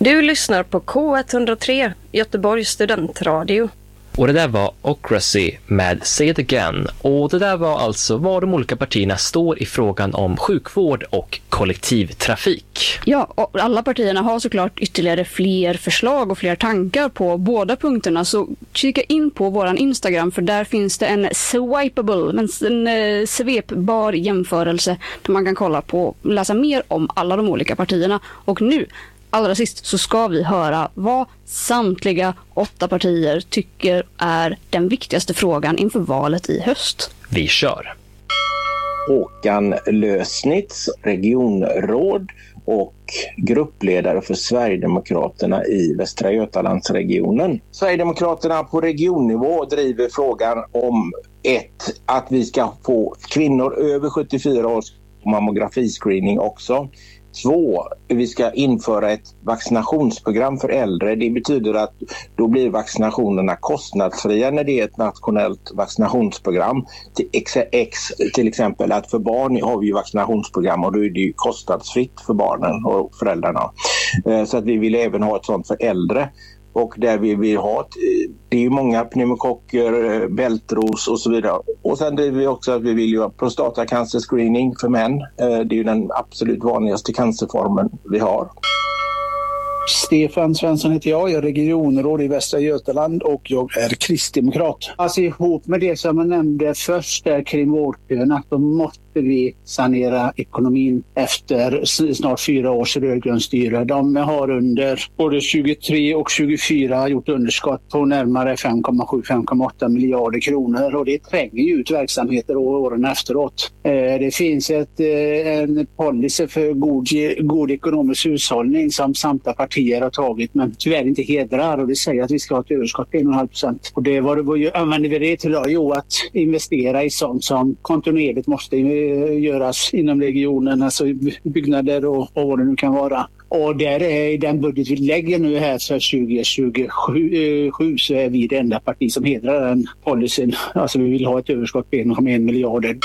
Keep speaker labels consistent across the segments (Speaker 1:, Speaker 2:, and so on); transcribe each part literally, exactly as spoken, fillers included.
Speaker 1: Du lyssnar på K etthundratre, Göteborgs studentradio.
Speaker 2: Och det där var Ocracy med Say It Again. Och det där var alltså var de olika partierna står i frågan om sjukvård och kollektivtrafik.
Speaker 3: Ja, och alla partierna har såklart ytterligare fler förslag och fler tankar på båda punkterna. Så kika in på våran Instagram, för där finns det en swipeable, en, en svepbar jämförelse där man kan kolla på och läsa mer om alla de olika partierna. Och nu, allra sist, så ska vi höra vad samtliga åtta partier tycker är den viktigaste frågan inför valet i höst.
Speaker 2: Vi kör!
Speaker 4: Håkan Lösnitz, regionråd och gruppledare för Sverigedemokraterna i Västra Götalandsregionen. Sverigedemokraterna på regionnivå driver frågan om ett, att vi ska få kvinnor över sjuttiofyra års mammografiscreening också. Två, vi ska införa ett vaccinationsprogram för äldre. Det betyder att då blir vaccinationerna kostnadsfria när det är ett nationellt vaccinationsprogram. Till, ex, till exempel att för barn har vi ju vaccinationsprogram och då är det ju kostnadsfritt för barnen och föräldrarna. Så att vi vill även ha ett sånt för äldre. Och där vi vill ha, det är ju många pneumokocker, bältros och så vidare. Och sen driver vi också att vi vill ju ha prostatacancerscreening för män. Det är ju den absolut vanligaste cancerformen vi har.
Speaker 5: Stefan Svensson heter jag, jag är regionråd i Västra Götaland och jag är kristdemokrat. Alltså ihop med det som jag nämnde först där kring vårdköerna, då måste vi sanera ekonomin efter snart fyra års rödgrön styre. De har under både tjugotre och tjugofyra gjort underskott på närmare fem komma sju till fem komma åtta miljarder kronor och det tränger ju ut verksamheter åren efteråt. Det finns ett, en policy för god, god ekonomisk hushållning som samtliga partier har tagit men tyvärr inte hedrar, och det säger att vi ska ha ett överskott på en komma fem procent. Och det var, vad använder vi det till då? Jo, att investera i sånt som kontinuerligt måste göras inom regionen, alltså byggnader och, och vad det nu kan vara. Och där är i den budget vi lägger nu här för tjugo tjugosju så är vi det enda parti som hedrar den policyn. Alltså vi vill ha ett överskott på en komma en miljarder.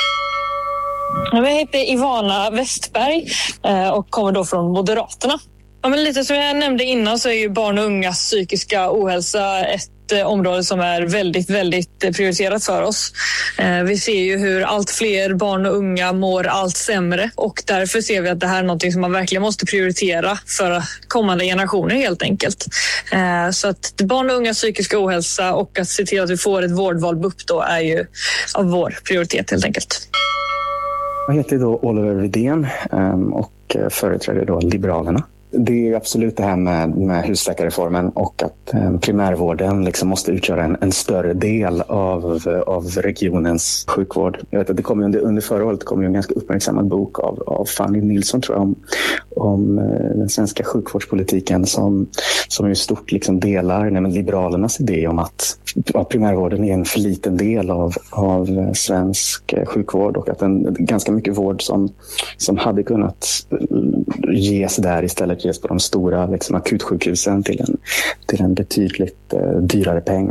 Speaker 6: Jag heter Ivana Westberg och kommer då från Moderaterna. Ja, men lite som jag nämnde innan så är ju barn och ungas psykiska ohälsa ett område som är väldigt, väldigt prioriterat för oss. Vi ser ju hur allt fler barn och unga mår allt sämre och därför ser vi att det här är något som man verkligen måste prioritera för kommande generationer helt enkelt. Så att barn och ungas psykiska ohälsa och att se till att vi får ett vårdval B U P då är ju av vår prioritet helt enkelt.
Speaker 7: Jag heter då Oliver Widén och företräder då Liberalerna. Det är absolut det här med, med husläkarreformen och att eh, primärvården liksom måste utgöra en, en större del av, av regionens sjukvård. Jag vet att det kom under, under förra året kom ju en ganska uppmärksammad bok av, av Fanny Nilsson tror jag om, om eh, den svenska sjukvårdspolitiken som, som i stort liksom delar nej, men Liberalernas idé om att, att primärvården är en för liten del av, av svensk sjukvård och att en, ganska mycket vård som, som hade kunnat ges där istället ges på de stora liksom, akutsjukhusen till en, till en betydligt eh, dyrare peng.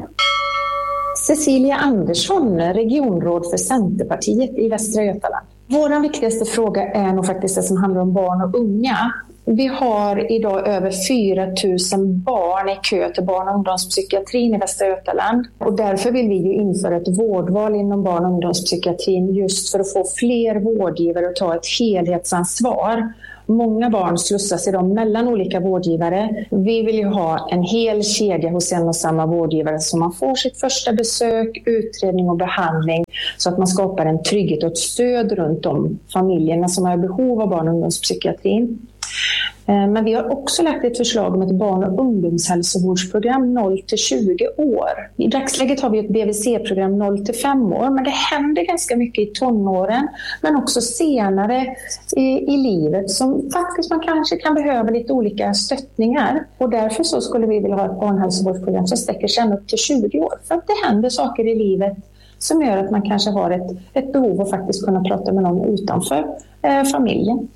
Speaker 8: Cecilia Andersson, regionråd för Centerpartiet i Västra Götaland. Vår viktigaste fråga är nog faktiskt det som handlar om barn och unga. Vi har idag över fyra tusen barn i kö till barn- och ungdomspsykiatrin i Västra Götaland. Och därför vill vi ju införa ett vårdval inom barn- och ungdomspsykiatrin just för att få fler vårdgivare att ta ett helhetsansvar. Många barn slussas idag mellan olika vårdgivare. Vi vill ju ha en hel kedja hos en och samma vårdgivare så man får sitt första besök, utredning och behandling så att man skapar en trygghet och ett stöd runt de familjerna som har behov av barn- och ungdomspsykiatrin. Men vi har också lagt ett förslag om ett barn- och ungdomshälsovårdsprogram noll till tjugo år. I dagsläget har vi ett B V C-program noll till fem år, men det händer ganska mycket i tonåren men också senare i, i livet som faktiskt man kanske kan behöva lite olika stöttningar. Och därför så skulle vi vilja ha ett barnhälsovårdsprogram som sträcker sig upp till tjugo år. För att det händer saker i livet som gör att man kanske har ett, ett behov av faktiskt kunna prata med någon utanför eh, familjen.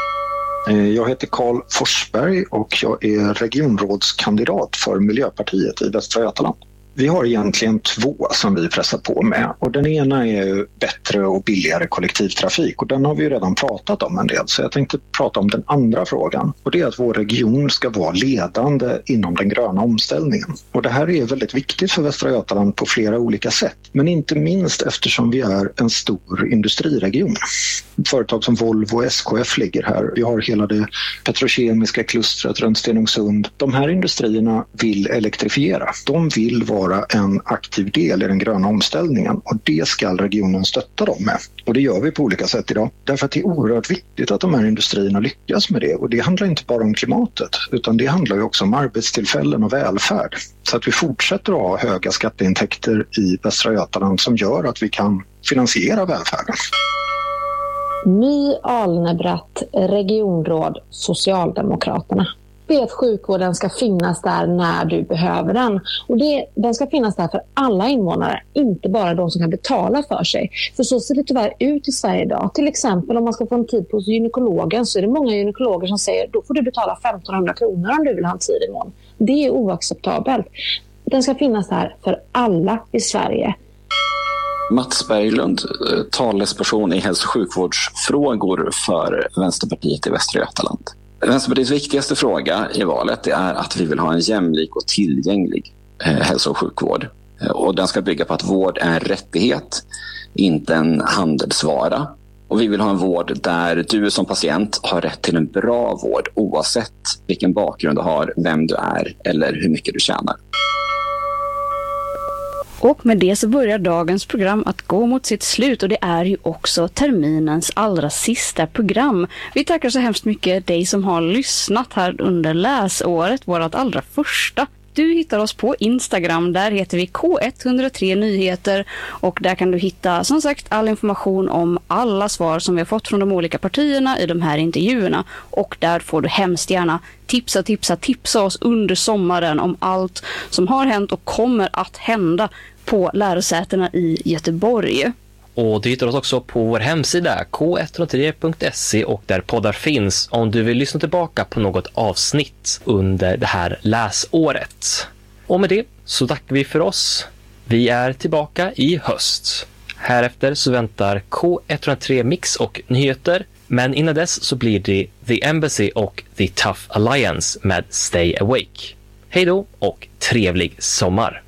Speaker 9: Jag heter Karl Forsberg och jag är regionrådskandidat för Miljöpartiet i Västra Götaland. Vi har egentligen två som vi pressar på med och den ena är ju bättre och billigare kollektivtrafik och den har vi ju redan pratat om en del, så jag tänkte prata om den andra frågan och det är att vår region ska vara ledande inom den gröna omställningen. Och det här är väldigt viktigt för Västra Götaland på flera olika sätt, men inte minst eftersom vi är en stor industriregion. Företag som Volvo och S K F ligger här. Vi har hela det petrokemiska klustret runt Stenungsund. De här industrierna vill elektrifiera. De vill vara en aktiv del i den gröna omställningen och det ska regionen stötta dem med. Och det gör vi på olika sätt idag. Därför att det är oerhört viktigt att de här industrierna lyckas med det. Och det handlar inte bara om klimatet utan det handlar ju också om arbetstillfällen och välfärd. Så att vi fortsätter att ha höga skatteintäkter i Västra Götaland som gör att vi kan finansiera välfärden.
Speaker 8: My Alnebratt, regionråd, Socialdemokraterna. Det är att sjukvården ska finnas där när du behöver den. Och det, den ska finnas där för alla invånare, inte bara de som kan betala för sig. För så ser det tyvärr ut i Sverige idag. Till exempel om man ska få en tid på gynekologen så är det många gynekologer som säger då får du betala femtonhundra kronor om du vill ha en tid imorgon. Det är oacceptabelt. Den ska finnas där för alla i Sverige.
Speaker 10: Mats Berglund, talesperson i hälso- och sjukvårdsfrågor för Vänsterpartiet i Västra Götaland. Vänsterpartiets viktigaste fråga i valet är att vi vill ha en jämlik och tillgänglig hälso- och sjukvård. Och den ska bygga på att vård är en rättighet, inte en handelsvara. Och vi vill ha en vård där du som patient har rätt till en bra vård oavsett vilken bakgrund du har, vem du är eller hur mycket du tjänar.
Speaker 3: Och med det så börjar dagens program att gå mot sitt slut och det är ju också terminens allra sista program. Vi tackar så hemskt mycket dig som har lyssnat här under läsåret, vårat allra första. Du hittar oss på Instagram, där heter vi K ett noll tre Nyheter och där kan du hitta som sagt all information om alla svar som vi har fått från de olika partierna i de här intervjuerna och där får du hemskt gärna tipsa, tipsa, tipsa oss under sommaren om allt som har hänt och kommer att hända på lärosätena i Göteborg.
Speaker 2: Och du hittar oss också på vår hemsida k ett noll tre punkt se och där poddar finns om du vill lyssna tillbaka på något avsnitt under det här läsåret. Och med det så tackar vi för oss. Vi är tillbaka i höst. Härefter så väntar K ett noll tre Mix och nyheter. Men innan dess så blir det The Embassy och The Tough Alliance med Stay Awake. Hej då och trevlig sommar!